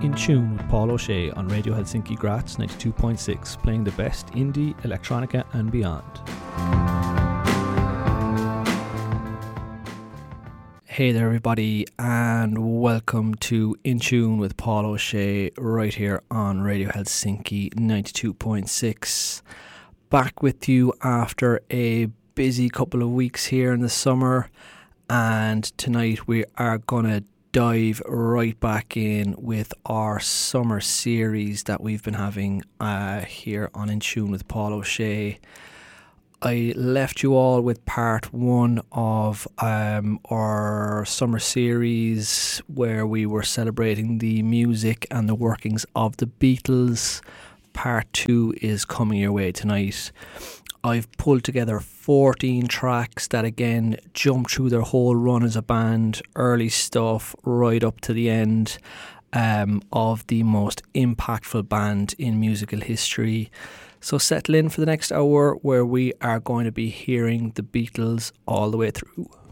In Tune with Paul O'Shea on Radio Helsinki Graz 92.6, playing the best indie, electronica and beyond. Hey there everybody, and welcome to In Tune with Paul O'Shea right here on Radio Helsinki 92.6. Back with you after a busy couple of weeks here in the summer, and tonight we are gonna dive right back in with our summer series that we've been having here on In Tune with Paul O'Shea. I left you all with part one of our summer series where we were celebrating the music and the workings of the Beatles. Part two is coming your way tonight. I've pulled together 14 tracks that again jump through their whole run as a band, early stuff right up to the end of the most impactful band in musical history. So settle in for the next hour where we are going to be hearing the Beatles all the way through.